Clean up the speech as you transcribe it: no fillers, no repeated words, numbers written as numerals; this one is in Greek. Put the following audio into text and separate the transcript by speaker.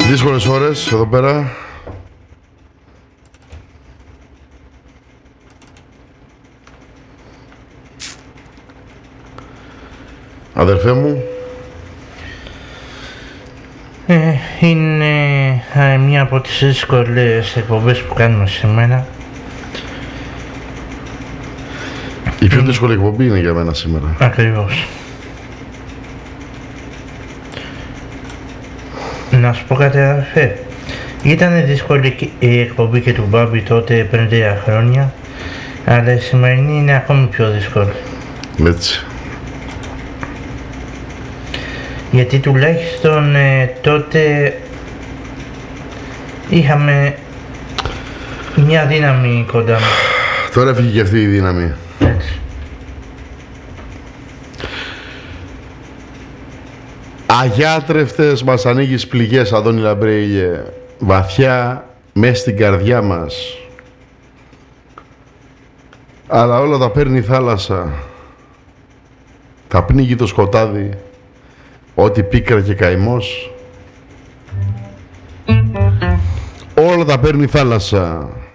Speaker 1: Δύσκολες ώρες εδώ πέρα. Αδερφέ μου.
Speaker 2: Είναι μία από τις δύσκολες εκπομπές που κάνουμε σήμερα.
Speaker 1: Η πιο δύσκολη εκπομπή είναι για μένα σήμερα.
Speaker 2: Ακριβώς. Να σου πω κάτι, αδερφέ. Ήταν δύσκολη η εκπομπή και του Μπάμπη τότε πριν 3 χρόνια, αλλά η σημερινή είναι ακόμη πιο δύσκολη.
Speaker 1: Έτσι.
Speaker 2: Γιατί τουλάχιστον τότε είχαμε μια δύναμη κοντά μας.
Speaker 1: Τώρα έφυγε και αυτή η δύναμη.
Speaker 2: Έτσι.
Speaker 1: Αγιάτρευτες μας ανοίγεις πληγές, Αδόνη Λαμπρέιλιε, βαθιά μες στην καρδιά μας. Αλλά όλα τα παίρνει η θάλασσα, τα πνίγει το σκοτάδι, ό,τι πίκρα και καημός. Όλα τα παίρνει η θάλασσα.